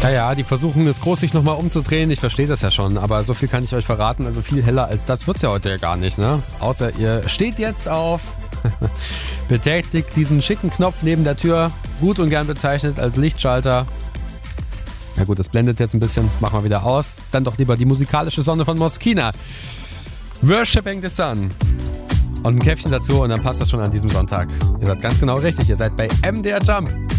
Ja, die versuchen es groß, sich nochmal umzudrehen. Ich verstehe das ja schon, aber so viel kann ich euch verraten. Also viel heller als das wird's ja heute ja gar nicht, ne? Außer ihr steht jetzt auf, betätigt diesen schicken Knopf neben der Tür, gut und gern bezeichnet als Lichtschalter. Ja gut, das blendet jetzt ein bisschen, machen wir wieder aus. Dann doch lieber die musikalische Sonne von Moschina. Worshipping the Sun. Und ein Käffchen dazu und dann passt das schon an diesem Sonntag. Ihr seid ganz genau richtig, ihr seid bei MDR Jump.